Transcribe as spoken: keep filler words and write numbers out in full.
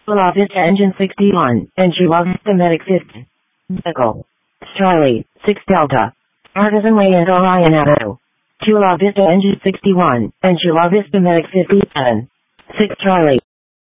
Chula Vista Engine sixty-one, and Chula Vista Medic fifty. Vehicle. Charlie, six Delta. Artisan Way and Orion Avenue. Chula Vista Engine sixty-one, and Chula Vista Medic fifty-seven. six Charlie.